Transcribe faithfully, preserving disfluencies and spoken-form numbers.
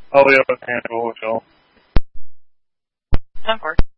I'll be able to handle it, y'all. Of course.